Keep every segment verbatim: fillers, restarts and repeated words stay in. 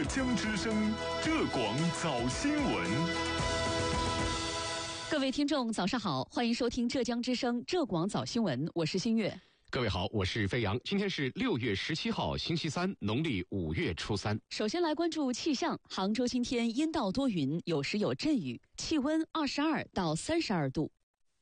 江之声浙广早新闻。 各位听众早上好，欢迎收听浙江之声浙广早新闻，我是新月。 各位好，我是飞扬。今天是六月十七号，星期三，农历五月初三。 首先来关注气象，杭州今天阴到多云，有时有阵雨，气温二十二到三十二度。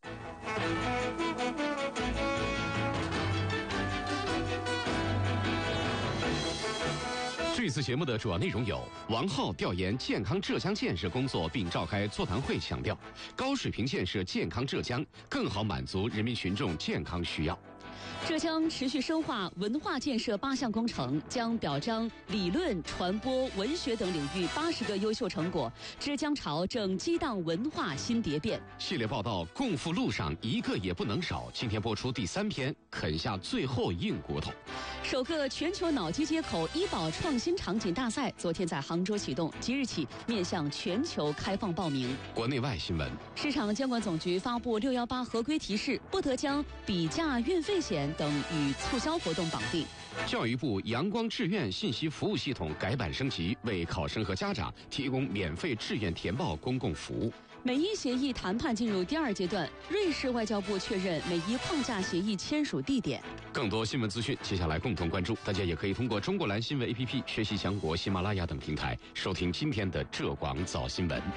这次节目的主要内容有：王浩调研健康浙江建设工作并召开座谈会，强调高水平建设健康浙江，更好满足人民群众健康需要。 浙江持续深化文化建设八项工程，将表彰理论、传播、文学等领域八十个优秀成果。之江潮正激荡文化新蝶变。 系列报道《共赴路上一个也不能少》，今天播出第三篇，啃下最后硬骨头。 首个全球脑机接口医保创新场景大赛昨天在杭州启动，即日起面向全球开放报名。 国内外新闻： 市场监管总局发布六一八合规提示，不得将比价运费险等与促销活动绑定。 教育部阳光志愿信息服务系统改版升级，为考生和家长提供免费志愿填报公共服务。 美伊协议谈判进入第二阶段，瑞士外交部确认美伊框架协议签署地点。 更多新闻资讯，接下来共同关注。大家也可以通过中国蓝新闻 A P P、学习强国、喜马拉雅等平台收听今天的浙广早新闻。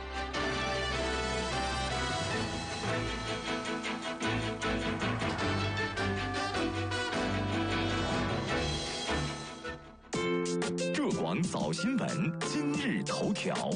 浙广早新闻今日头条。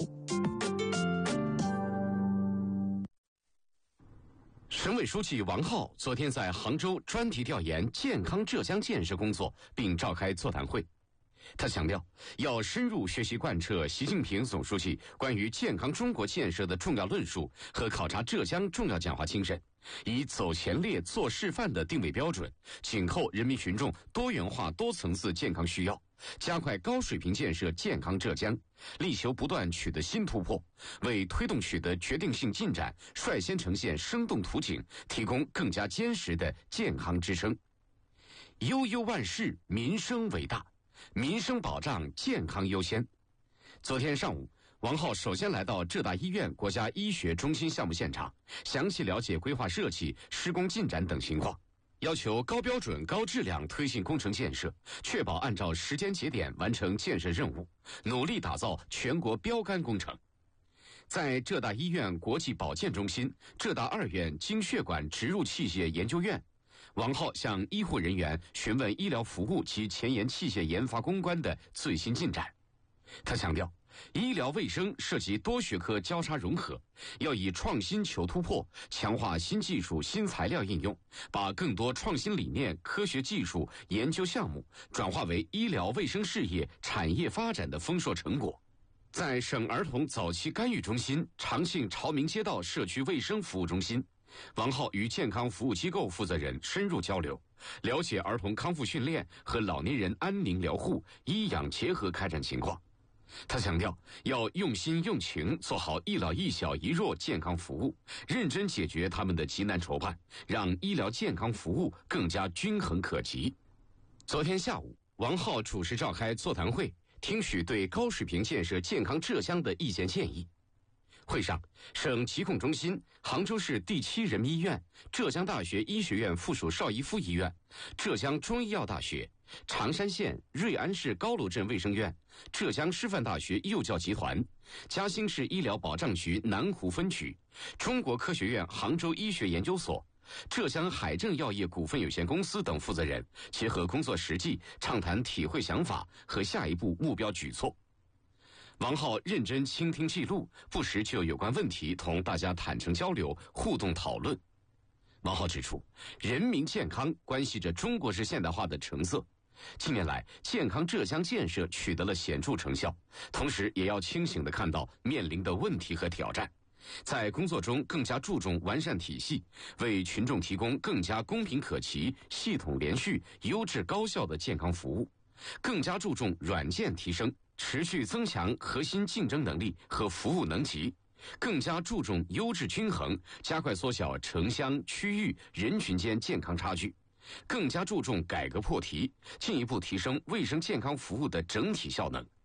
省委书记王浩昨天在杭州专题调研健康浙江建设工作，并召开座谈会。他强调，要深入学习贯彻习近平总书记关于健康中国建设的重要论述和考察浙江重要讲话精神，以走前列、做示范的定位标准，紧扣人民群众多元化、多层次健康需要，加快高水平建设健康浙江，力求不断取得新突破，为推动取得决定性进展率先呈现生动图景，提供更加坚实的健康支撑。悠悠万事，民生伟大，民生保障，健康优先。昨天上午，王浩首先来到浙大医院国家医学中心项目现场，详细了解规划设计、施工进展等情况，要求高标准、高质量推进工程建设，确保按照时间节点完成建设任务，努力打造全国标杆工程。在浙大医院国际保健中心、浙大二院经血管植入器械研究院，王浩向医护人员询问医疗服务及前沿器械研发攻关的最新进展。他强调，医疗卫生涉及多学科交叉融合，要以创新求突破，强化新技术、新材料应用，把更多创新理念、科学技术、研究项目转化为医疗卫生事业产业发展的丰硕成果。在省儿童早期干预中心、长信朝明街道社区卫生服务中心，王浩与健康服务机构负责人深入交流，了解儿童康复训练和老年人安宁疗护、医养结合开展情况。他强调，要用心用情做好一老一小一弱健康服务，认真解决他们的急难愁盼，让医疗健康服务更加均衡可及。昨天下午，王浩主持召开座谈会，听取对高水平建设健康浙江的意见建议。会上，省疾控中心、杭州市第七人民医院、浙江大学医学院附属邵逸夫医院、浙江中医药大学、常山县瑞安市高楼镇卫生院、浙江师范大学幼教集团、嘉兴市医疗保障局南湖分局、中国科学院杭州医学研究所、浙江海正药业股份有限公司等负责人结合工作实际，畅谈体会想法和下一步目标举措。王浩认真倾听记录，不时就有关问题同大家坦诚交流、互动讨论。王浩指出，人民健康关系着中国式现代化的成色。近年来，健康浙江建设取得了显著成效，同时也要清醒地看到面临的问题和挑战，在工作中更加注重完善体系，为群众提供更加公平可及、系统连续、优质高效的健康服务，更加注重软件提升，持续增强核心竞争能力和服务能级，更加注重优质均衡，加快缩小城乡、区域、人群间健康差距，更加注重改革破题，进一步提升卫生健康服务的整体效能，